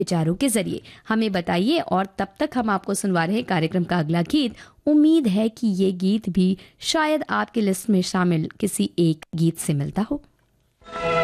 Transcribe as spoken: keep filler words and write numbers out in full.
विचारों के जरिए हमें बताइए। और तब तक हम आपको सुनवा रहे हैं कार्यक्रम का अगला गीत। उम्मीद है कि ये गीत भी शायद आपकी लिस्ट में शामिल किसी एक गीत से मिलता हो।